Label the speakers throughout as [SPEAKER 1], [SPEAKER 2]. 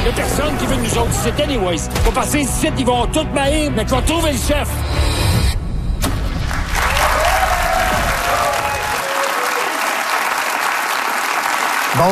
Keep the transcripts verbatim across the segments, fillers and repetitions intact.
[SPEAKER 1] Il y a personne qui veut nous autres ici, anyways. On va passer ici, ils vont tous m'haïr, mais tu vas trouver le chef.
[SPEAKER 2] Bon,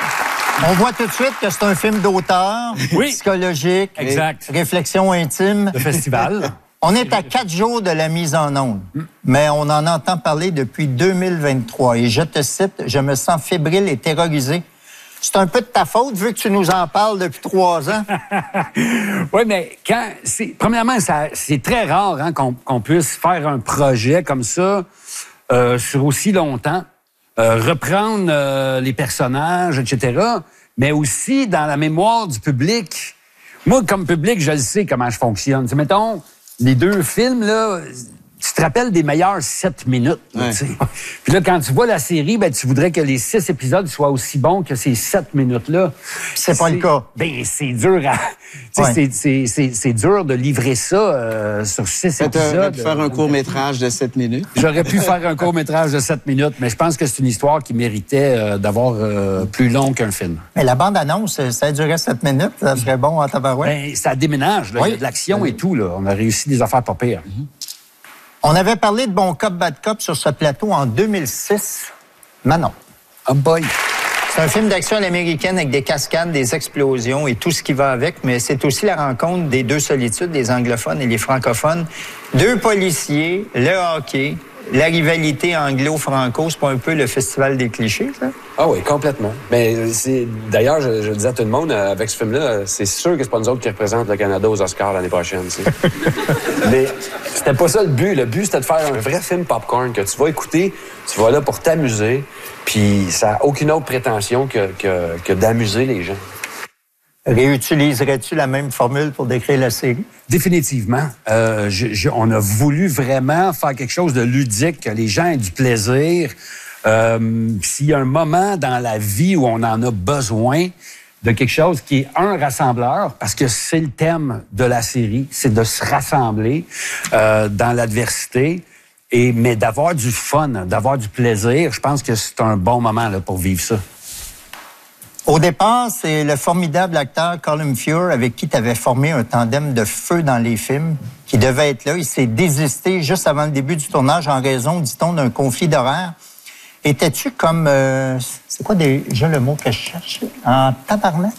[SPEAKER 2] on voit tout de suite que c'est un film d'auteur,
[SPEAKER 1] oui.
[SPEAKER 2] psychologique,
[SPEAKER 1] exact.
[SPEAKER 2] Réflexion intime.
[SPEAKER 1] Le festival.
[SPEAKER 2] On est à quatre jours de la mise en onde, mm. mais on en entend parler depuis deux mille vingt-trois. Et je te cite, « Je me sens fébrile et terrorisé. » C'est un peu de ta faute, vu que tu nous en parles depuis trois ans.
[SPEAKER 1] Oui, mais quand c'est premièrement, ça, c'est très rare hein, qu'on, qu'on puisse faire un projet comme ça euh, sur aussi longtemps. Euh, reprendre euh, les personnages, et cetera, mais aussi dans la mémoire du public. Moi, comme public, je le sais comment je fonctionne. T'sais, mettons, les deux films, là, tu te rappelles des meilleures sept minutes. Là, ouais. Puis là, quand tu vois la série, ben, tu voudrais que les six épisodes soient aussi bons que ces sept minutes-là.
[SPEAKER 2] C'est pas c'est, le cas.
[SPEAKER 1] Ben, c'est dur à... Ouais. C'est, c'est, c'est, c'est dur de livrer ça euh, sur six
[SPEAKER 3] Fait
[SPEAKER 1] épisodes.
[SPEAKER 3] J'aurais pu faire un court-métrage de sept minutes.
[SPEAKER 1] J'aurais pu faire un court-métrage de sept minutes, mais je pense que c'est une histoire qui méritait euh, d'avoir euh, plus long qu'un film.
[SPEAKER 2] Mais la bande-annonce, ça durait sept minutes, ça serait bon en tabarouette.
[SPEAKER 1] Ben, ça déménage, là. Oui. Il y a de l'action oui. et tout, là. On a réussi des affaires pas pires. Mm-hmm.
[SPEAKER 2] On avait parlé de Bon Cop, Bad Cop sur ce plateau en deux mille six. Manon.
[SPEAKER 1] Oh boy!
[SPEAKER 2] C'est un film d'action à l'américaine avec des cascades, des explosions et tout ce qui va avec, mais c'est aussi la rencontre des deux solitudes, des anglophones et les francophones. Deux policiers, le hockey, la rivalité anglo-franco, c'est pas un peu le festival des clichés, ça?
[SPEAKER 4] Ah oui, complètement. Mais c'est d'ailleurs, je, je le disais à tout le monde, avec ce film-là, c'est sûr que c'est pas nous autres qui représentent le Canada aux Oscars l'année prochaine. Mais c'était pas ça le but. Le but, c'était de faire un vrai film popcorn que tu vas écouter, tu vas là pour t'amuser, puis ça n'a aucune autre prétention que, que, que d'amuser les gens.
[SPEAKER 2] Réutiliserais-tu la même formule pour décrire la série?
[SPEAKER 1] Définitivement. Euh, je, je, on a voulu vraiment faire quelque chose de ludique, que les gens aient du plaisir. Euh, s'il y a un moment dans la vie où on en a besoin de quelque chose qui est un rassembleur, parce que c'est le thème de la série, c'est de se rassembler euh, dans l'adversité, et, mais d'avoir du fun, d'avoir du plaisir, je pense que c'est un bon moment là, pour vivre ça.
[SPEAKER 2] Au départ, c'est le formidable acteur Colin Feore avec qui tu avais formé un tandem de feu dans les films qui devait être là. Il s'est désisté juste avant le début du tournage en raison, dit-on, d'un conflit d'horaire. Étais-tu comme... Euh, c'est quoi déjà le mot que je cherche? En tabarnak?